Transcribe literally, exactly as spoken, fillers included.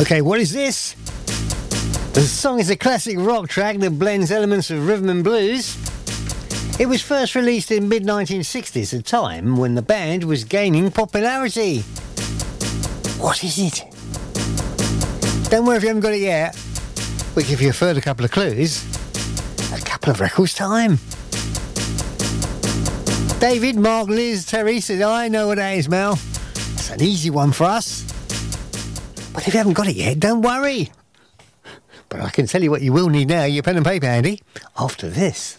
Okay, what is this? The song is a classic rock track that blends elements of rhythm and blues. It was first released in mid nineteen sixties, a time when the band was gaining popularity. What is it? Don't worry if you haven't got it yet. We'll give you a further couple of clues. A couple of records' time. David, Mark, Liz, Terry said, I know what that is, Mel. It's an easy one for us. But if you haven't got it yet, don't worry. But I can tell you what you will need now, your pen and paper handy, after this.